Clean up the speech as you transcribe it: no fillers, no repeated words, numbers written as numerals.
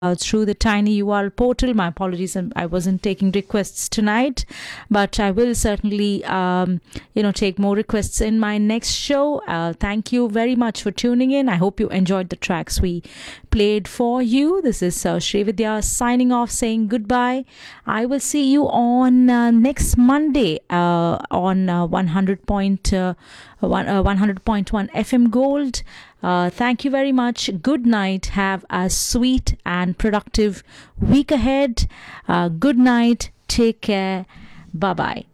through the Tiny URL portal. My apologies, I wasn't taking requests tonight, but I will certainly, take more requests in my next show. Thank you very much for tuning in. I hope you enjoyed the tracks we played for you. This is Srividya signing off, saying goodbye. I will see you on next Monday on 100.1 FM Gold. Thank you very much. Good night. Have a sweet and productive week ahead. Good night. Take care. Bye bye.